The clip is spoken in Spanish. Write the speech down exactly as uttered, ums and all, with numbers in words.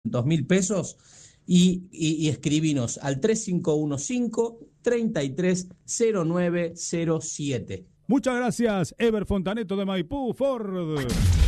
dos mil pesos y, y, y escribinos al tres cinco uno cinco, tres tres cero nueve cero siete. Muchas gracias, Ever Fontaneto de Maipú, Ford.